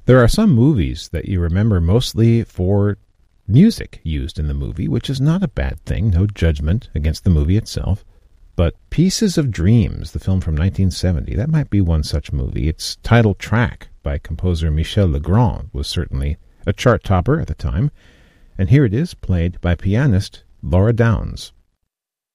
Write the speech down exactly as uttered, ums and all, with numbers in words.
There are some movies that you remember mostly for music used in the movie, which is not a bad thing, no judgment against the movie itself. But Pieces of Dreams, the film from nineteen seventy, that might be one such movie. Its title track by composer Michel Legrand was certainly a chart topper at the time, and here it is, played by pianist Laura Downs.